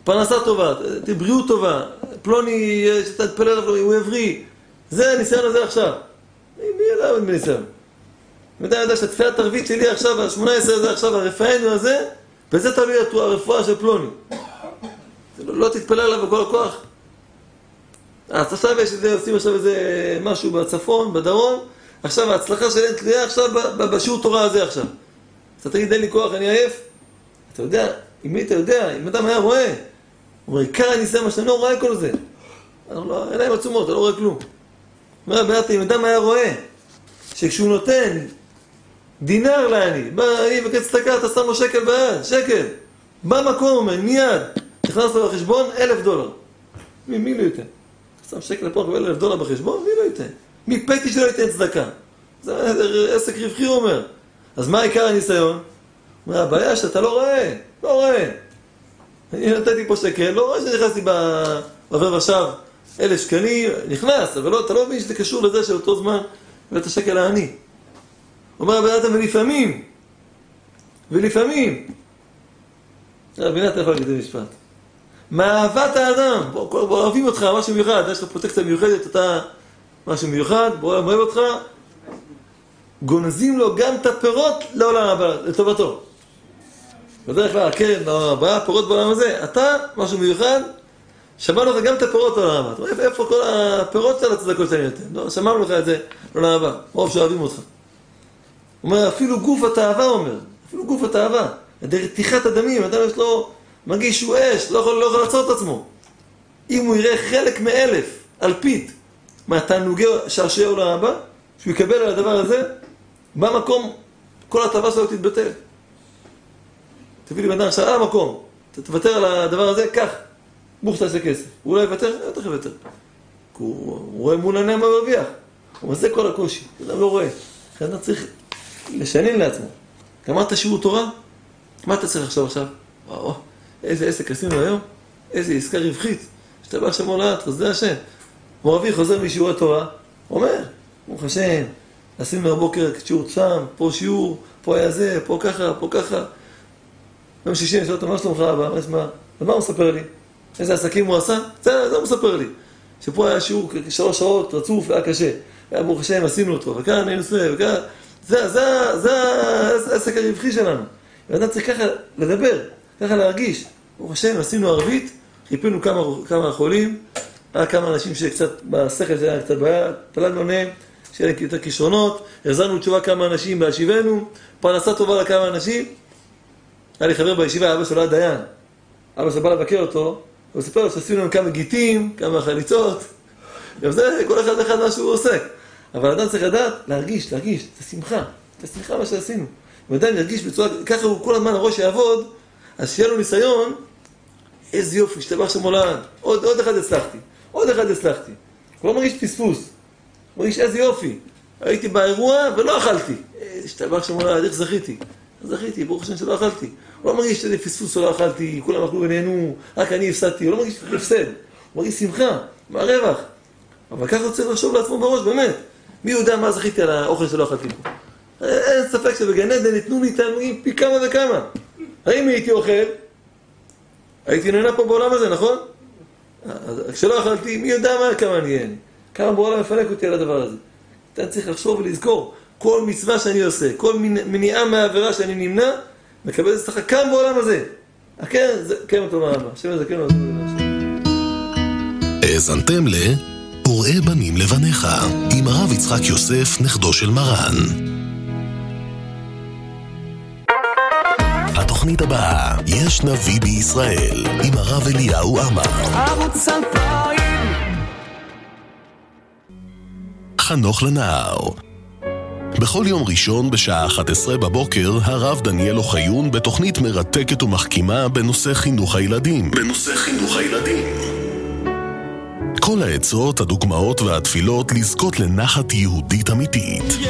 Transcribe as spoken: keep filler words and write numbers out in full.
פרנסה טובה, בריאות טובה, פלוני שתתפלל עליו, הוא יבריא. זה הניסיון הזה עכשיו. מי ידע עוד בניסיון? מי יודע שהתפילת הרביעית שלי עכשיו, ה-שמונה עשרה הזה עכשיו, הרפאנו הזה, וזה תלוי הרפואה של פלוני. לא תתפלל עליו בכל הכוח. אז עכשיו יש איזה, עושים עכשיו איזה משהו בצפון, בדרום, עכשיו ההצלחה שלהם תלויה עכשיו בשיעור תורה הזה עכשיו. אז תגיד, אין לי כוח, אני עייף. אתה יודע, אם היית יודע, אם אדם היה רואה, הוא אומר, עיקר הניסיון מה שאני לא רואה כל זה. עיניים עצומות, אתה לא רואה כלום. אומר, בעצם, אם אדם היה רואה, שכשהוא נותן דינר לעני, בא, אני מבקש צדקה, אתה שם לו שקל ביד, שקל. במקום, אומר, מיד, נכנס לו לחשבון, אלף דולר. מי, מי לא ייתן? שם שקל פה, קבל אלף דולר בחשבון, מי לא ייתן? מי פייתי שלא ייתן צדקה? זה עסק רווחי, הוא אומר. אז מה עיקר הניסיון? אומר, הבעיה שאתה לא רואה, לא רואה. אני נתתי פה שקל, לא רואה שנכנסתי בעבר ושב, אלף שקלים, נכנס, אבל לא, אתה לא מבין שזה קשור לזה שאותו זמן ואת השקל העני. אומר, הבעיה, ולפעמים, ולפעמים, הבינה אתה יכול להגיד את המשפט. מאהבת האדם, בוא, בוא, בוא אוהבים אותך, משהו מיוחד, יש לך פרוטקציה מיוחדת, אתה משהו מיוחד, בוא אוהב אותך, גונזים לו גם את הפירות לעולם הבא, לטובתו. בדרך כלל, כן, הבאה, פירות בעולם הזה, אתה, משהו מיוחד, שמענו לך גם את הפירות לעולם הבא. איפה, איפה כל הפירות של הצדקות שאני נותן? לא, שמענו לך את זה לעולם הבא, רוב שאוהבים אותך. הוא אומר, אפילו גוף התאווה אומר, אפילו גוף התאווה, דרך הדמים, אדם יש לו מגיש שהוא אש, לא יכול, לא יכול לעצור את עצמו. אם הוא יראה חלק מאלף, אלפית, מהתענוגי שעשועי העולם הבא, שהוא יקבל על הדבר הזה, במקום, כל התאווה שלו תתבטל. תביא לי בנדם עכשיו על המקום, תוותר על הדבר הזה, כך, בוך תעשה כסף. הוא לא יוותר, לא תכף יותר. הוא רואה מול עיניים מה מרוויח. הוא עושה כל הקושי, אדם לא רואה. אדם צריך לשנן לעצמו. גמרת שיעור תורה? מה אתה צריך עכשיו עכשיו? וואו, איזה עסק עשינו היום? איזה עסקה רווחית? שאתה בא עכשיו מולעת, חסדי השם. מורבי חוזר משיעור התורה, אומר, ברוך השם, עשינו בבוקר שיעור שם, פה שיעור, פה היה זה, פה ככה, פה ככה. ביום שישי, אני שואל אותו, מה שלומך אבא? מה שמה? ומה הוא מספר לי? איזה עסקים הוא עשה? זה, זה הוא מספר לי. שפה היה שיעור שלוש שעות רצוף, היה קשה. היה ברוך השם, עשינו אותו, וכאן היינו סביב, וכאן. זה, זה, זה העסק הרווחי שלנו. ואדם צריך ככה לדבר, ככה להרגיש. ברוך השם, עשינו ערבית, חיפינו כמה, כמה חולים, היה כמה אנשים שקצת בשכל שלהם קצת בעיה, פלדנו עליהם, שיהיה להם יותר כישרונות, החזרנו תשובה כמה אנשים בהשיבנו, פרנסה טובה לכמה אנשים. היה לי חבר בישיבה, אבא שלו היה דיין. אבא שלו בא לבקר אותו, הוא מספר לו שעשינו להם כמה גיטים, כמה חליצות. גם זה, כל אחד אחד מה שהוא עוסק. אבל אדם צריך לדעת, להרגיש, להרגיש, את השמחה, את השמחה מה שעשינו. אם אדם ירגיש בצורה, ככה הוא כל הזמן הראש יעבוד, אז שיהיה לו ניסיון, איזה יופי, שתבח שמולד, עוד, עוד אחד הצלחתי, עוד אחד הצלחתי. הוא לא מרגיש פספוס, הוא מרגיש איזה יופי. הייתי באירוע ולא אכלתי. שתבח שמולד, איך זכיתי? זכיתי, ברוך השם שלא אכלתי. הוא לא מרגיש איזה פספוס שלא אכלתי, כולם אכלו ונהנו, רק אני הפסדתי, הוא לא מרגיש הפסד, הוא מרגיש שמחה, מה הרווח? אבל ככה הוא צריך לחשוב לעצמו בראש, באמת. מי יודע מה זכיתי על האוכל שלא אכלתי פה? אין ספק שבגן עדן ניתנו לי תענוגים פי כמה וכמה. האם הייתי אוכל? הייתי נהנה פה בעולם הזה, נכון? כשלא אכלתי, מי יודע מה, כמה אני אהיה? כמה בעולם מפנק אותי על הדבר הזה? אתה צריך לחשוב ולזכור, כל מצווה שאני עושה, כל מניעה מהעבירה שאני נמנע, מקבל את שכר כמה בעולם הזה. כן, זה כן אותו מהרבה. השם הזה כן אותו מהרבה. האזנתם ל... וראה בנים לבניך, עם הרב יצחק יוסף, נכדו של מרן. התוכנית הבאה, יש נביא בישראל, עם הרב אליהו עמר. ערוץ אלפיים. חנוך לנער. בכל יום ראשון בשעה אחת עשרה בבוקר, הרב דניאל אוחיון בתוכנית מרתקת ומחכימה בנושא חינוך הילדים. בנושא חינוך הילדים. כל העצות, הדוגמאות והתפילות לזכות לנחת יהודית אמיתית.